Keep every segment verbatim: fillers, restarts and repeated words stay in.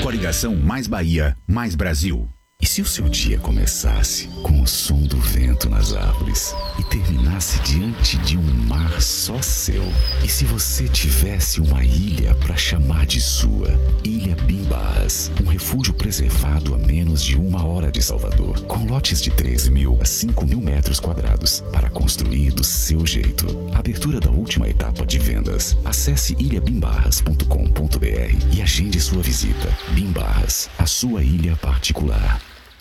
Coligação Mais Bahia, Mais Brasil. E se o seu dia começasse com o som do vento nas árvores e terminasse diante de um mar só seu? E se você tivesse uma ilha para chamar de sua? Ilha Bimbas, um refúgio preservado a menos de uma hora de Salvador, com lotes de três mil a cinco mil metros quadrados para construir do seu jeito. Abertura da última etapa de vendas. Acesse ilha bimbarras ponto com ponto br e agende sua visita. Bimbarras, a sua ilha particular.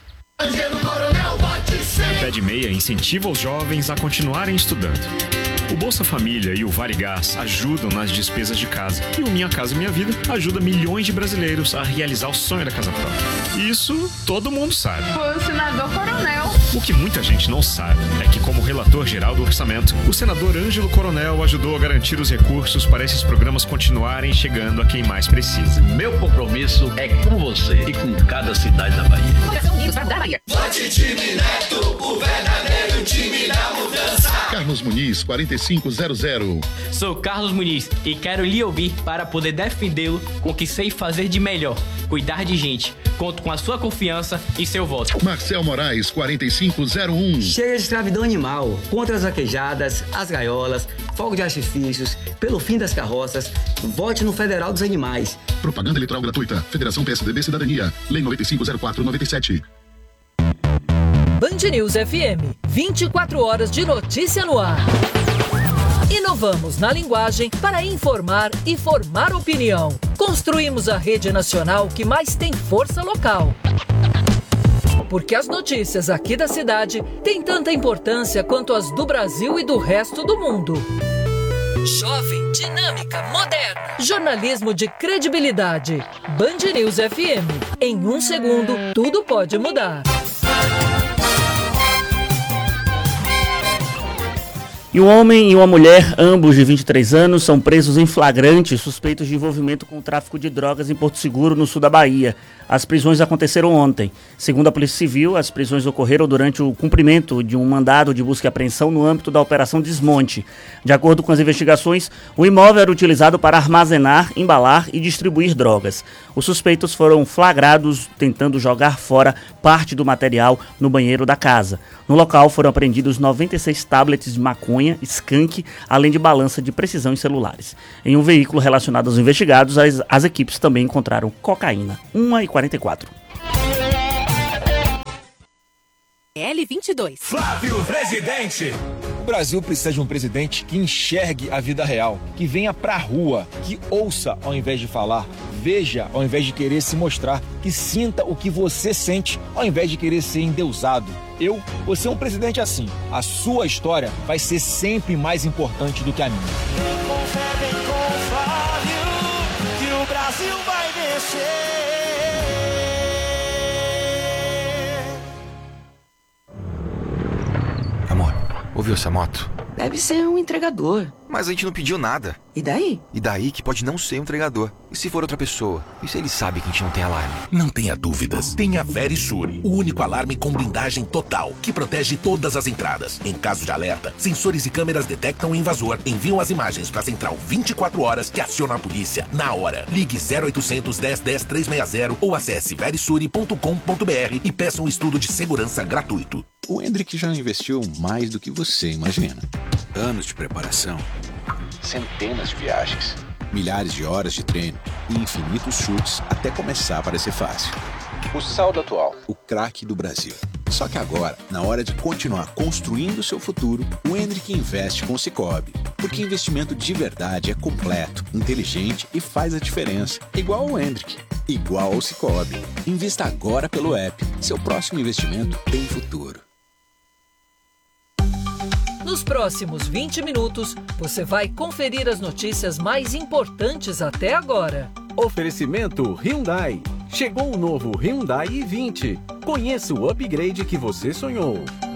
O Pé de Meia incentiva os jovens a continuarem estudando. O Bolsa Família e o Varigás ajudam nas despesas de casa. E o Minha Casa Minha Vida ajuda milhões de brasileiros a realizar o sonho da casa própria. Isso todo mundo sabe. Foi o senador Coronel. O que muita gente não sabe é que, como relator geral do orçamento, o senador Ângelo Coronel ajudou a garantir os recursos para esses programas continuarem chegando a quem mais precisa. Meu compromisso é com você e com cada cidade da Bahia. Vote time Neto, o verdadeiro time da mudança. Carlos Muniz, quarenta e cinco zero zero. Sou Carlos Muniz e quero lhe ouvir para poder defendê-lo com o que sei fazer de melhor. Cuidar de gente. Conto com a sua confiança e seu voto. Marcel Moraes, quarenta e cinco zero um. Chega de escravidão animal. Contra as vaquejadas, as gaiolas, fogo de artifícios, pelo fim das carroças. Vote no Federal dos Animais. Propaganda eleitoral gratuita. Federação P S D B Cidadania. Lei nove cinco zero quatro nove sete. Band News F M. vinte e quatro horas de notícia no ar. Inovamos na linguagem para informar e formar opinião. Construímos a rede nacional que mais tem força local. Porque as notícias aqui da cidade têm tanta importância quanto as do Brasil e do resto do mundo. Jovem, dinâmica, moderna. Jornalismo de credibilidade. Band News F M. Em um segundo, tudo pode mudar. E um homem e uma mulher, ambos de vinte e três anos, são presos em flagrante, suspeitos de envolvimento com o tráfico de drogas em Porto Seguro, no sul da Bahia. As prisões aconteceram ontem. Segundo a Polícia Civil, as prisões ocorreram durante o cumprimento de um mandado de busca e apreensão no âmbito da Operação Desmonte. De acordo com as investigações, o imóvel era utilizado para armazenar, embalar e distribuir drogas. Os suspeitos foram flagrados tentando jogar fora parte do material no banheiro da casa. No local foram apreendidos noventa e seis tablets de maconha, skunk, além de balança de precisão e celulares. Em um veículo relacionado aos investigados, as, as equipes também encontraram cocaína. uma e quarenta e quatro. L vinte e dois. Flávio Presidente. O Brasil precisa de um presidente que enxergue a vida real, que venha pra rua, que ouça ao invés de falar, veja ao invés de querer se mostrar, que sinta o que você sente ao invés de querer ser endeusado. Eu vou ser um presidente assim. A sua história vai ser sempre mais importante do que a minha. Com fé, bem com Flávio, que o Brasil vai vencer. Amor, ouviu essa moto? Deve ser um entregador. Mas a gente não pediu nada. E daí? E daí que pode não ser um entregador. E se for outra pessoa? E se ele sabe que a gente não tem alarme? Não tenha dúvidas. Tenha Verisure, o único alarme com blindagem total, que protege todas as entradas. Em caso de alerta, sensores e câmeras detectam o invasor, enviam as imagens para a central vinte e quatro horas, que aciona a polícia na hora. Ligue zero oitocentos, dez, dez, trezentos e sessenta ou acesse verisure ponto com ponto br e peça um estudo de segurança gratuito. O Hendrick já investiu mais do que você imagina. Anos de preparação, centenas de viagens, milhares de horas de treino e infinitos chutes até começar a parecer fácil. O saldo atual, o craque do Brasil. Só que agora, na hora de continuar construindo o seu futuro, o Hendrick investe com o Sicoob. Porque investimento de verdade é completo, inteligente e faz a diferença. Igual ao Hendrick, igual ao Sicoob. Invista agora pelo app. Seu próximo investimento tem futuro. Nos próximos vinte minutos, você vai conferir as notícias mais importantes até agora. Oferecimento Hyundai. Chegou o novo Hyundai i vinte. Conheça o upgrade que você sonhou.